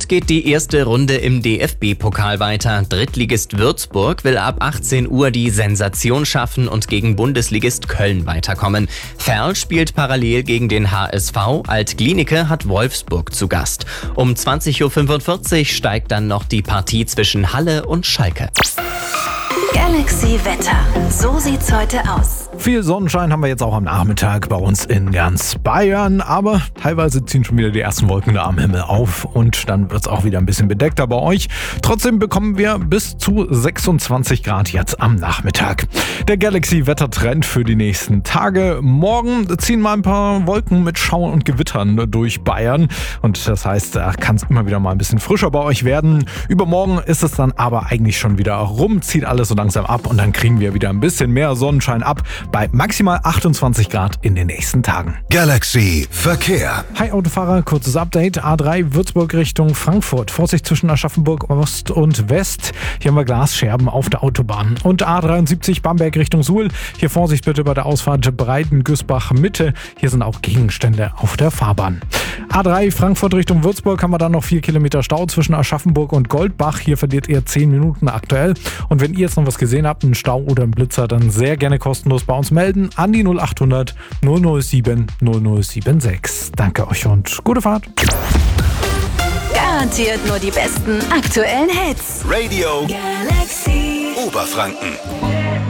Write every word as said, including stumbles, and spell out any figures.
Heute geht die erste Runde im D F B-Pokal weiter. Drittligist Würzburg will ab achtzehn Uhr die Sensation schaffen und gegen Bundesligist Köln weiterkommen. Ferl spielt parallel gegen den H S V, Alt-Glienicke hat Wolfsburg zu Gast. Um zwanzig Uhr fünfundvierzig steigt dann noch die Partie zwischen Halle und Schalke. Galaxy Wetter. So sieht's heute aus. Viel Sonnenschein haben wir jetzt auch am Nachmittag bei uns in ganz Bayern, aber teilweise ziehen schon wieder die ersten Wolken da am Himmel auf und dann wird es auch wieder ein bisschen bedeckter bei euch. Trotzdem bekommen wir bis zu sechsundzwanzig Grad jetzt am Nachmittag. Der Galaxy-Wettertrend für die nächsten Tage. Morgen ziehen mal ein paar Wolken mit Schauern und Gewittern durch Bayern und das heißt, da kann es immer wieder mal ein bisschen frischer bei euch werden. Übermorgen ist es dann aber eigentlich schon wieder rum, zieht alles so langsam ab und dann kriegen wir wieder ein bisschen mehr Sonnenschein ab bei maximal achtundzwanzig Grad in den nächsten Tagen. Galaxy Verkehr. Hi Autofahrer, kurzes Update. A drei Würzburg Richtung Frankfurt. Vorsicht zwischen Aschaffenburg Ost und West. Hier haben wir Glasscherben auf der Autobahn. Und A dreiundsiebzig Bamberg Richtung Suhl. Hier Vorsicht bitte bei der Ausfahrt Breiten-Güßbach Mitte. Hier sind auch Gegenstände auf der Fahrbahn. A drei Frankfurt Richtung Würzburg haben wir dann noch vier Kilometer Stau zwischen Aschaffenburg und Goldbach. Hier verliert ihr zehn Minuten aktuell. Und wenn ihr jetzt noch was gesehen habt, einen Stau oder einen Blitzer, dann sehr gerne kostenlos bei uns melden an die null acht hundert null null sieben null null sieben sechs. Danke euch und gute Fahrt. Garantiert nur die besten aktuellen Hits. Radio Galaxy Oberfranken.